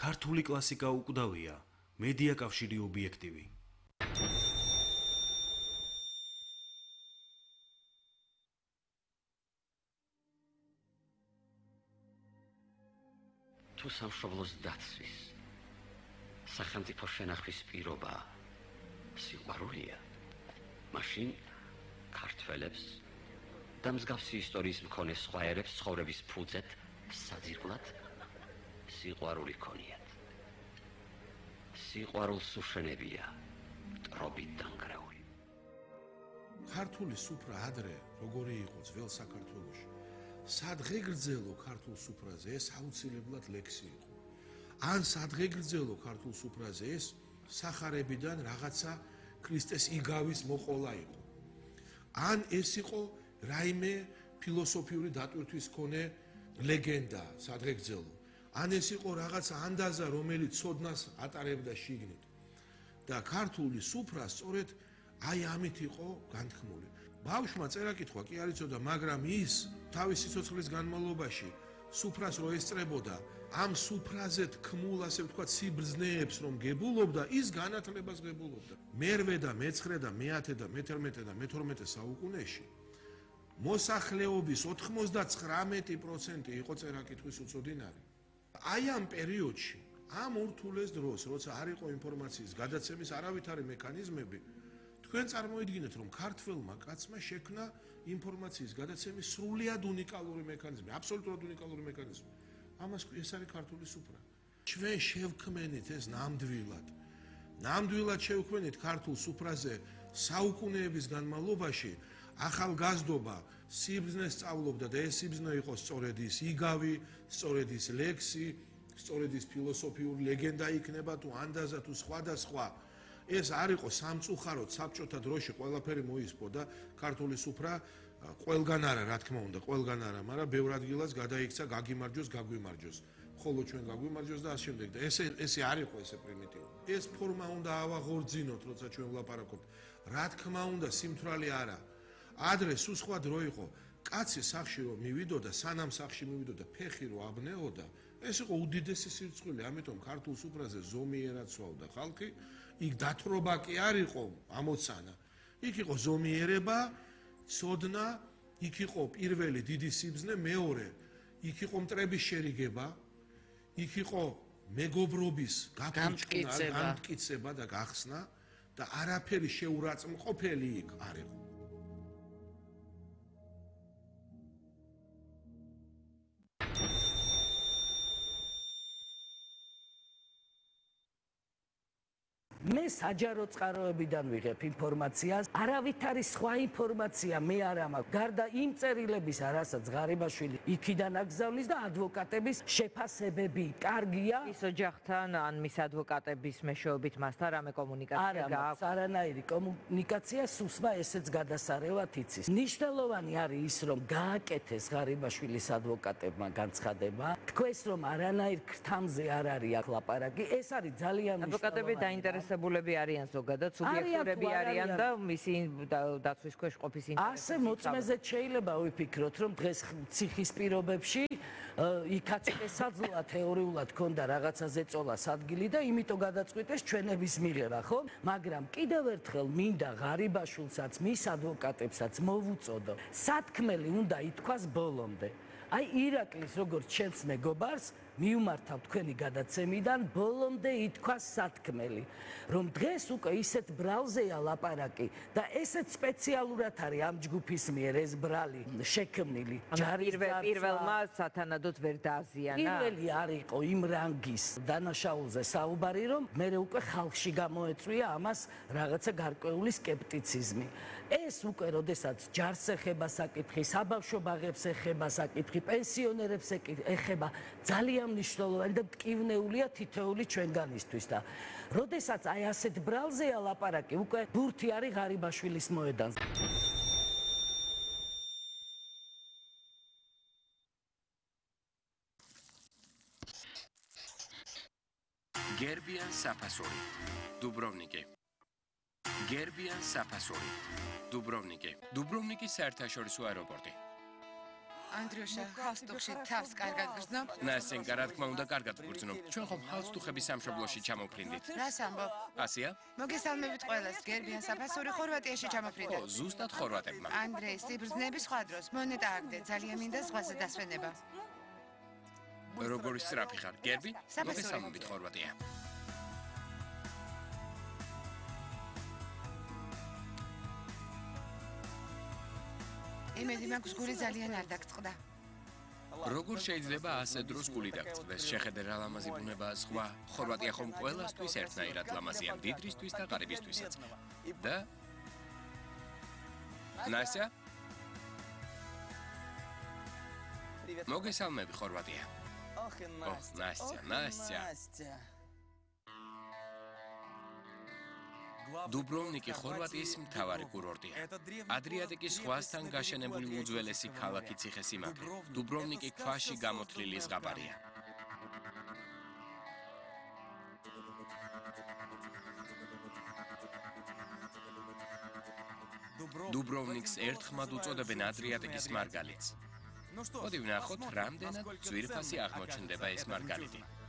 ქართული კლასიკა უკვდავია, მედია კავშირი ობიექტივი. თუ სამშობლოს დაცვის, სახელმწიფო შენახვის პირობა სიყვარულია, მაშინ ქართველებს და მსგავსი ისტორიის მქონე სხვა ერებს ცხოვრების ფუძედ საძირკვლად სიყვარული ქონიათ. სიყვარულს უშენებია მტრობით დანგრეული. ქართული სუფრა ადრე როგორი იყო ძველ საქართველოში? სადღეგრძელო ქართულ სუფრაზე ეს აუცილებლად ლექსი იყო. ან სადღეგრძელო ქართულ სუფრაზე ეს სახარებიდან რაღაცა ქრისტეს იგავის მოყოლა იყო. ან ეს იყო რაიმე ფილოსოფიური დატვირთვის მქონე ლეგენდა სადღეგრძელო. ან ეს იყო რაღაცა ანდაზა, რომელიც ცოდნას ატარებდა შიგნით. და ქართული სუფრა სწორედ აი ამით იყო განთქმული. ბავშვმა წერა-კითხვა კი არ იცოდა, მაგრამ ის თავის სიცოცხლის განმავლობაში სუფრას რო ესწრებოდა, ამ სუფრაზე თქმულ, ასე ვთქვათ, სიბრძნეებს რომ გებულობდა, ის განათლებას გებულობდა. მერვე და მეცხრე და მეათე და მეთერთმეტე და მეთორმეტე საუკუნეში მოსახლეობის 99% იყო წერა-კითხვის უწოდინარი. აი ამ პერიოდში, ამ ურთულეს დროს, როცა არ იყო ინფორმაციის გადაცემის არავითარი მექანიზმები, თქვენ წარმოიდგინეთ, რომ ქართველმა კაცმა შექმნა ინფორმაციის გადაცემის სრულიად უნიკალური მექანიზმი, აბსოლუტურად უნიკალური მექანიზმი. ამას ეს არის ქართული სუფრა. ჩვენ შევქმნით ეს ნამდვილად. ნამდვილად შევქმნით ქართულ სუფრაზე საუკუნეების განმავლობაში ახალგაზრდობა სიბრძნეს სწავლობდა და ეს სიბრძნე იყო სწორედ ის იგავი, სწორედ ის ლექსი, სწორედ ის ფილოსოფიური ლეგენდა იქნება თუ ანდაზა თუ სხვადასხვა. ეს არ იყო სამწუხაროდ საბჭოთა დროში ყველაფერი მოისპო და ქართული სუფრა ყველგან არა, რა თქმა უნდა, ყველგან არა, მაგრამ ბევრ ადგილას გადაიქცა გაგიმარჯოს, გაგვიმარჯოს. ხოლო ჩვენ გაგვიმარჯოს და ასე შემდეგ. და ესე არ იყო ესე პრიმიტიული. ეს ფორმა უნდა ავაღორძინოთ, როცა ჩვენ ვლაპარაკობთ. რა თქმა უნდა, სიმთვრალე არა. ადრე სულ სხვა დრო იყო. კაცი სახში რომ მივიდოდა, სანამ სახში მივიდოდა, ფეხი რო აბნეოდა, ეს იყო უდიდესი სირცხვილი, ამიტომ ქართულ სუფრაზე ზომიერად სვავდა ხალხი. იქ დათრობა კი არ იყო ამოცანა. იქ იყო ზომიერება, ცოდნა, იქ იყო პირველი დიდი სიბრძნე, მეორე, იქ იყო მტრების შერიგება, იქ იყო მეგობრობის გამტკიცება და გახსნა და არაფერი შეურაცხმყოფელი იქ არ იყო. მე საჯარო წყაროებიდან ვიღებ ინფორმაციას, არავითარი სხვა ინფორმაცია მე არ მაქვს. გარდა იმ წერილებისა, რასაც ღარიბაშვილი იქიდან აგზავნის და ადვოკატების შეფასებები კარგია. ის ოჯახთან ან მის ადვოკატების მეშვეობით მასთან რამე კომუნიკაცია გააქვს? არანაირი კომუნიკაცია, სუსმა ესეც გადასარევად იცის. ნიშნულოვანი არის ის, რომ გააკეთეს ღარიბაშვილის ადვოკატებმა განცხადება, თქვეს რომ არანაირ ქრთამზე არ არის აქ ლაპარაკი, ეს არის ძალიან მნიშვნელოვანი. ადვოკატები დაინტერესებულები არიან ზოგადად, სუბიექტურები არიან და მისი დაცვის ქვეშ ყოფის ინტერესებს. ასე მოწმეზე შეიძლება ვიფიქროთ, რომ დღეს ციხის პირობებში იქაც ესაძლოა თეორიულად ქონდა რაღაცა ზეწოლას ადგილი და იმიტომ გადაწყვიტეს ჩვენების მიღება, ხო? მაგრამ კიდევ ერთხელ მინდა ღარიბაშვილსაც, მის ადვოკატებსაც მოვუწოდო. სათქმელი უნდა ითქვას ბოლომდე. აი ირაკლის როგორც ჩემს მეგობარს მიუმართავ თქვენი გადაცემიდან ბოლომდე ითქვას სათქმელი, რომ დღეს უკვე ისეთ ბრალზეა ლაპარაკი და ესეც სპეციალურად არის ამ ჯგუფის მიერ ეს ბრალი შექმნილი. პირველმა სათანადოდ ვერ დააზიანა. პირველი არ იყო იმ რანგის დანაშაულზე საუბარი, რომ მე უკვე ხალხში გამოეწვია ამას რაღაცა გარკვეული სკეპტიციზმი. ეს უკვე როდესაც ჯარს ეხება საკითხი, საბავშვო ბაღებს ეხება საკითხი, პენსიონერებს ეხება, ძალიან მნიშვნელოვანი და მტკივნეულია თითოეული ჩვენგანისთვის და როდესაც აი ასეთ ბრალზეა ლაპარაკი, უკვე ბურთი არის ღარიბაშვილის მოედანზე. გერბიან საფასური, დუბროვნიკი. გერბიან საფასური, დუბროვნიკი. დუბროვნიკის საერთაშორისო აეროპორტი. ანდრიუშა, ჰალსტუხში თავს კარგად გრძნობ? ნასენკა, რა თქმა უნდა, კარგად გგრძნობ. ჩვენ ხომ ჰალსტუხების სამშობლოში ჩამოფრინდით. რას ამბობ? ასია? მოგესალმებით ყველას, გერბიან საფასური ხორვატიაში ჩამოფრინდა. ო, ზუსტად ხორვატებმა. ანდრეი, სიბრძნეების სხვა დროს, მონეტა აგდე, ძალიან მინდა ზღვაზე დასვენება. როგორი სწრაფი ხარ, გერბი? საფასური. მოგესალმებით ხორვატია. იმედი მაქვს გული ძალიან არ დაგწყდა. როგორ შეიძლება ასე დროს გული დაგწყდეს? შეხედე რა ლამაზი ბუნება, სხვა ხორვატია ხომ ყველასთვის ერთნაირად ლამაზია, მდიდრისთვის და ღარიბისთვისაც. და ნასია? მოგესალმები ხორვატია. ოხ, ნასია. დუბროვნიკი ხორვატიის მთავარი კურორტია. ადრიატიკის ზღვასთან გაშენებული უძველესი ქალაქი ციხესიმაგრე. დუბროვნიკი ქვაში გამოთლილი ზღაპარია. დუბროვნიკს ერთხმად უწოდებენ ადრიატიკის მარგალიტს. მოდი ვნახოთ, რამდენად ძვირფასი აღმოჩნდება ეს მარგალიტი.